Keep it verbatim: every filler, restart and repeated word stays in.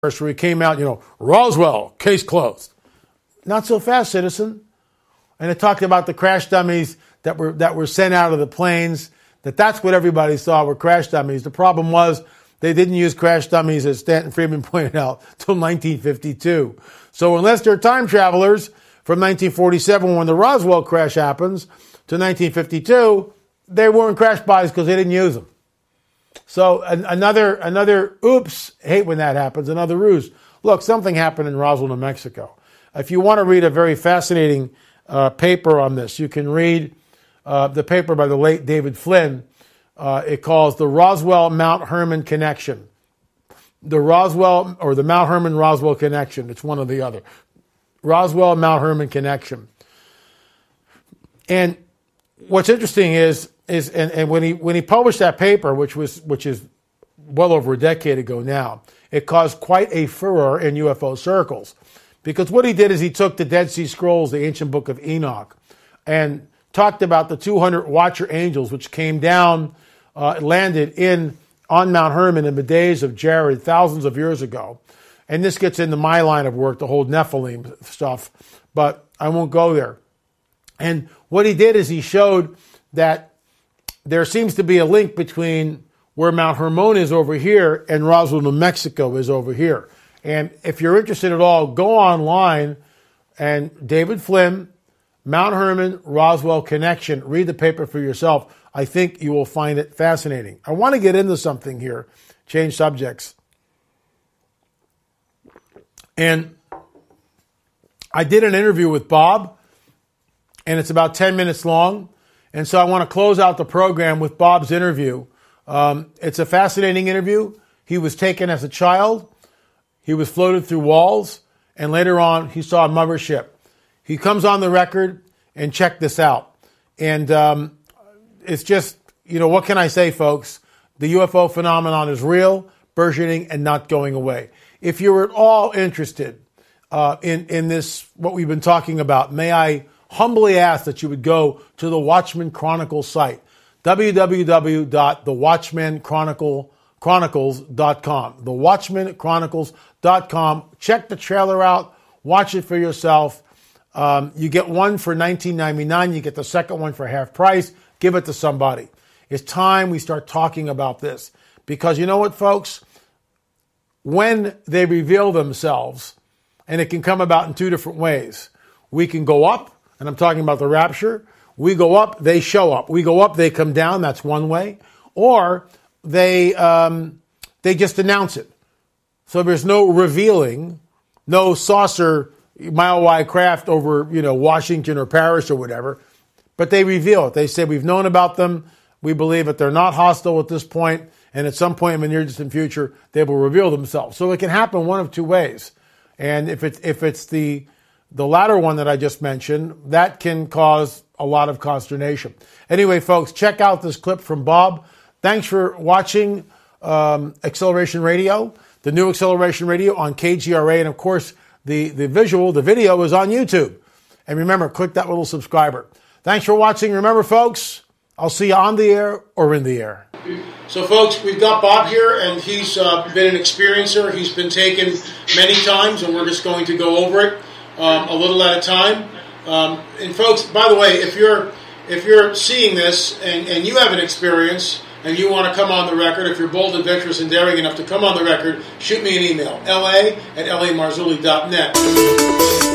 where he came out, you know, Roswell, case closed. Not so fast, citizen. And it talked about the crash dummies that were that were sent out of the planes, that that's what everybody saw were crash dummies. The problem was they didn't use crash dummies, as Stanton Friedman pointed out, till nineteen fifty-two. So unless they're time travelers from nineteen forty-seven, when the Roswell crash happens, to nineteen fifty-two, they weren't crash buys because they didn't use them. So an, another, another, oops, hate when that happens, another ruse. Look, something happened in Roswell, New Mexico. If you want to read a very fascinating uh, paper on this, you can read uh, the paper by the late David Flynn. Uh, it calls the Roswell-Mount Herman Connection. The Roswell, or the Mount Herman-Roswell Connection. It's one or the other. Roswell-Mount Herman Connection. And what's interesting is, is and, and when he when he published that paper, which was which is well over a decade ago now, it caused quite a furor in U F O circles. Because what he did is he took the Dead Sea Scrolls, the ancient book of Enoch, and talked about the two hundred Watcher angels, which came down, uh, landed in on Mount Herman in the days of Jared, thousands of years ago. And this gets into my line of work, the whole Nephilim stuff, but I won't go there. And what he did is he showed that there seems to be a link between where Mount Hermon is over here and Roswell, New Mexico is over here. And if you're interested at all, go online and David Flynn, Mount Herman, Roswell Connection. Read the paper for yourself. I think you will find it fascinating. I want to get into something here, change subjects. And I did an interview with Bob, and it's about ten minutes long. And so I want to close out the program with Bob's interview. Um, it's a fascinating interview. He was taken as a child. He was floated through walls. And later on, he saw a mothership. He comes on the record, and check this out. And um, it's just, you know, what can I say, folks? The U F O phenomenon is real, burgeoning, and not going away. If you're at all interested uh, in, in this, what we've been talking about, may I humbly ask that you would go to the Watchman Chronicle site, w w w dot the watchman chronicles dot com, the watchman chronicles dot com. Check the trailer out. Watch it for yourself. Um, you get one for nineteen ninety-nine. You get the second one for half price. Give it to somebody. It's time we start talking about this. Because you know what, folks? When they reveal themselves, and it can come about in two different ways. We can go up, and I'm talking about the rapture. We go up, they show up. We go up, they come down. That's one way. Or they um, they just announce it. So there's no revealing, no saucer mile-wide craft over, you know, Washington or Paris or whatever. But they reveal it. They say, we've known about them. We believe that they're not hostile at this point, and at some point in the near distant future, they will reveal themselves. So it can happen one of two ways. And if it's if it's the the latter one that I just mentioned, that can cause a lot of consternation. Anyway, folks, check out this clip from Bob. Thanks for watching um, Acceleration Radio, the new Acceleration Radio on K G R A, and of course, the the visual, the video is on YouTube. And remember, click that little subscriber. Thanks for watching. Remember, folks, I'll see you on the air or in the air. So, folks, we've got Bob here, and he's uh, been an experiencer. He's been taken many times, and we're just going to go over it um, a little at a time. Um, and, folks, by the way, if you're if you're seeing this and, and you have an experience and you want to come on the record, if you're bold, adventurous, and daring enough to come on the record, shoot me an email, la at l a marzulli dot net.